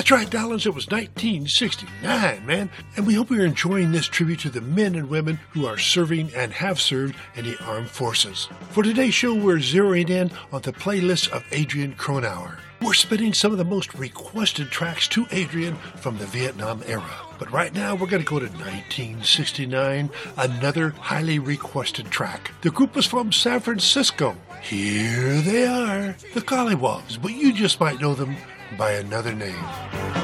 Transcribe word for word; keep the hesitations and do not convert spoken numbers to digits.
That's right, Dallas, it was nineteen sixty-nine, man. And we hope you're enjoying this tribute to the men and women who are serving and have served in the armed forces. For today's show, we're zeroing in on the playlist of Adrian Cronauer. We're spinning some of the most requested tracks to Adrian from the Vietnam era. But right now, we're going to go to nineteen sixty-nine, another highly requested track. The group was from San Francisco. Here they are, the Golliwogs, but you just might know them by another name.